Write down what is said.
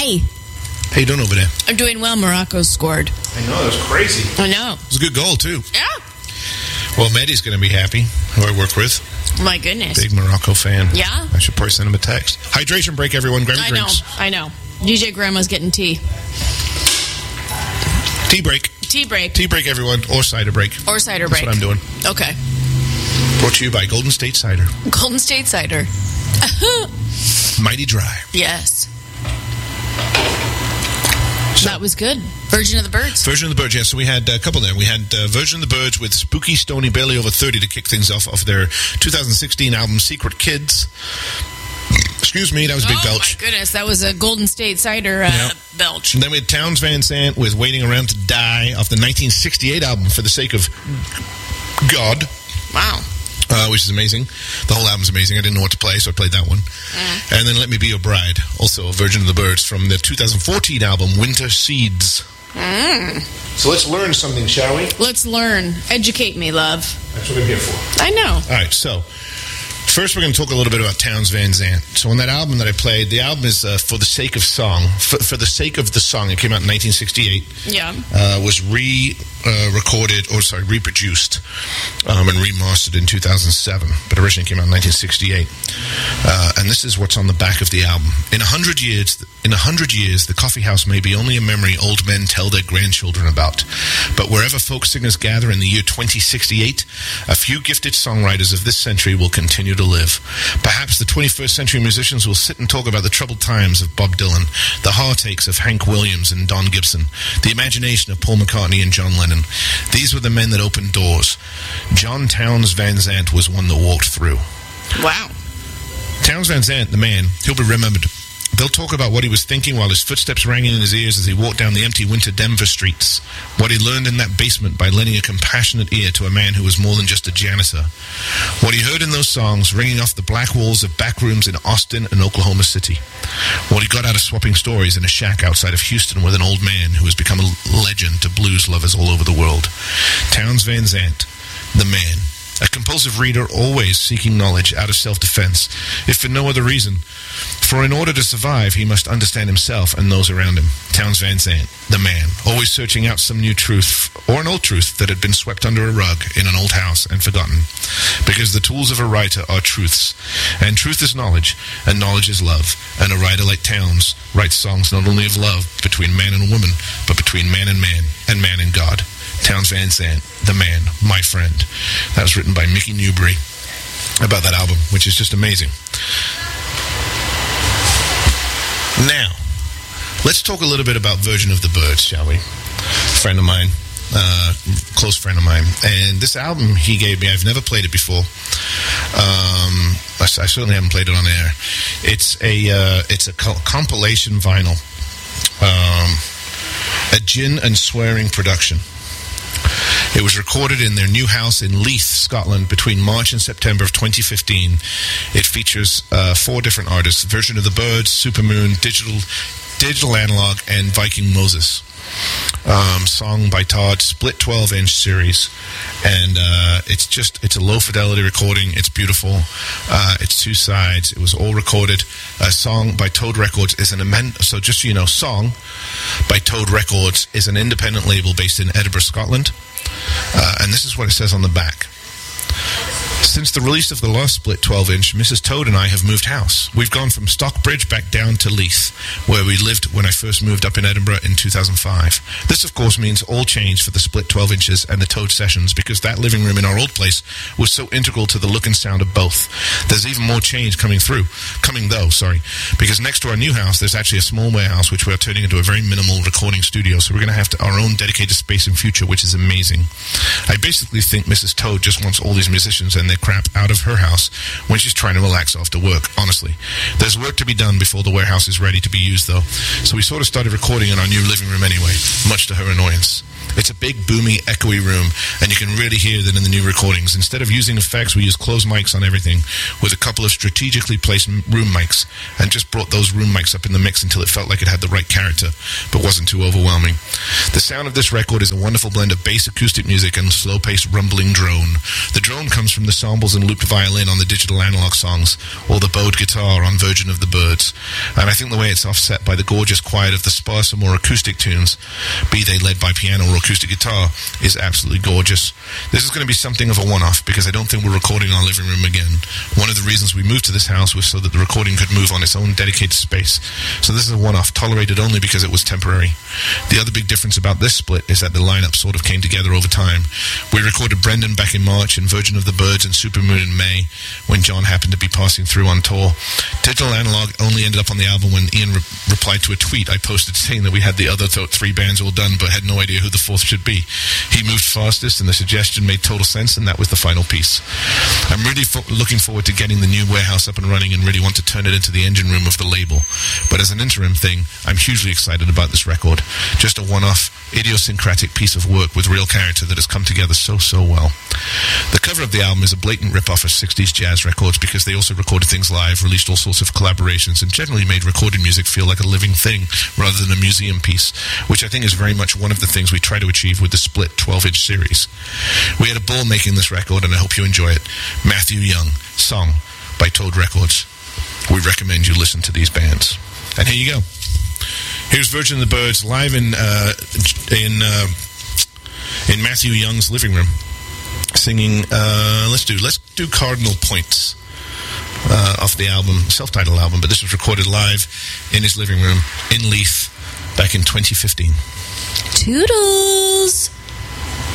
Hi. How you doing over there? I'm doing well. Morocco scored. I know, that was crazy. I know. It was a good goal, too. Yeah. Well, Maddie's going to be happy, who I work with. My goodness. Big Morocco fan. Yeah? I should probably send him a text. Hydration break, everyone. Grab your drinks. I know. DJ Grandma's getting tea. Tea break. Tea break. Tea break, everyone. Or cider break. Or cider That's break. what I'm doing. Okay. Brought to you by Golden State Cider. Golden State Cider. Mighty dry. Yes. So, That was good. Virgin of the Birds. Virgin of the Birds, yeah. So we had a couple there. We had Virgin of the Birds with Spooky Stony Barely Over 30 to kick things off of their 2016 album Secret Kids. Excuse me, that was a big belch. Oh, my goodness. That was a Golden State Cider belch. And then we had Townes Van Zandt with Waiting Around to Die off the 1968 album For the Sake of God. Wow. Which is amazing. The whole album's amazing. I didn't know what to play, so I played that one. And then Let Me Be Your Bride, also a Virgin of the Birds from the 2014 album Winter Seeds. So let's learn something, shall we? Let's learn. Educate me, love. That's what I'm here for. I know. All right, so first we're going to talk a little bit about Townes Van Zandt. So on that album that I played, the album is For the Sake of Song. For the Sake of the Song, it came out in 1968. Yeah. Was reproduced and remastered in 2007, but originally came out in 1968. And this is what's on the back of the album. In 100 years, the coffee house may be only a memory old men tell their grandchildren about. But wherever folk singers gather in the year 2068, a few gifted songwriters of this century will continue to live. Perhaps the 21st century musicians will sit and talk about the troubled times of Bob Dylan, the heartaches of Hank Williams and Don Gibson, the imagination of Paul McCartney and John Lennon. These were the men that opened doors. John Townes Van Zandt was one that walked through. Wow. Townes Van Zandt, the man, he'll be remembered. They'll talk about what he was thinking while his footsteps rang in his ears as he walked down the empty winter Denver streets. What he learned in that basement by lending a compassionate ear to a man who was more than just a janitor. What he heard in those songs ringing off the black walls of back rooms in Austin and Oklahoma City. What he got out of swapping stories in a shack outside of Houston with an old man who has become a legend to blues lovers all over the world. Townes Van Zandt, the man. A compulsive reader, always seeking knowledge out of self-defense, if for no other reason. For in order to survive, he must understand himself and those around him. Townes Van Zandt, the man, always searching out some new truth, or an old truth that had been swept under a rug in an old house and forgotten. Because the tools of a writer are truths, and truth is knowledge, and knowledge is love. And a writer like Townes writes songs not only of love between man and woman, but between man and God. Townes Van Zandt, the man, my friend. That was written by Mickey Newbury about that album, which is just amazing. Now, let's talk a little bit about Virgin of the Birds, shall we? Friend of mine, close friend of mine. And this album he gave me, I've never played it before. I certainly haven't played it on air. It's a compilation vinyl. A gin and swearing production. It was recorded in their new house in Leith, Scotland, between March and September of 2015. It features 4 different artists: Virgin of the Birds, Supermoon, Digital Analog, and Viking Moses. Song by Todd, split 12-inch series, and it's a low-fidelity recording. It's beautiful. It's 2 sides. It was all recorded. Song by Toad Records is so just so you know, Song by Toad Records is an independent label based in Edinburgh, Scotland. And this is what it says on the back. Since the release of the last split 12-inch, Mrs. Toad and I have moved house. We've gone from Stockbridge back down to Leith, where we lived when I first moved up in Edinburgh in 2005. This, of course, means all change for the split 12 inches and the Toad sessions, because that living room in our old place was so integral to the look and sound of both. There's even more change coming though, because next to our new house, there's actually a small warehouse, which we're turning into a very minimal recording studio, so we're going to have our own dedicated space in future, which is amazing. I basically think Mrs. Toad just wants all these musicians and their crap out of her house when she's trying to relax after work, honestly. There's work to be done before the warehouse is ready to be used, though, so we sort of started recording in our new living room anyway, much to her annoyance. It's a big, boomy, echoey room, and you can really hear that in the new recordings. Instead of using effects, we use closed mics on everything with a couple of strategically placed room mics, and just brought those room mics up in the mix until it felt like it had the right character, but wasn't too overwhelming. The sound of this record is a wonderful blend of bass acoustic music and slow-paced rumbling drone. The drone comes from the samples and looped violin on the digital analog songs, or the bowed guitar on Virgin of the Birds. And I think the way it's offset by the gorgeous quiet of the sparser, more acoustic tunes, be they led by piano or acoustic guitar, is absolutely gorgeous. This is going to be something of a one-off, because I don't think we're recording in our living room again. One of the reasons we moved to this house was so that the recording could move on its own dedicated space. So this is a one-off, tolerated only because it was temporary. The other big difference about this split is that the lineup sort of came together over time. We recorded Brendan back in March and Virgin of the Birds and Supermoon in May, when John happened to be passing through on tour. Digital Analog only ended up on the album when Ian replied to a tweet I posted saying that we had the other three bands all done but had no idea who the fourth should be. He moved fastest and the suggestion made total sense, and that was the final piece. I'm really looking forward to getting the new warehouse up and running and really want to turn it into the engine room of the label. But as an interim thing, I'm hugely excited about this record. Just a one-off, idiosyncratic piece of work with real character that has come together so well. The cover of the album is a blatant rip-off of 60s jazz records, because they also recorded things live, released all sorts of collaborations, and generally made recorded music feel like a living thing rather than a museum piece, which I think is very much one of the things we try to achieve with the split 12-inch series. We had a ball making this record, and I hope you enjoy it. Matthew Young, Song by Toad Records. We recommend you listen to these bands. And here you go. Here's Virgin of the Birds live in Matthew Young's living room, singing. Let's do Cardinal Points off the album, self-titled album. But this was recorded live in his living room in Leith back in 2015. Toodles.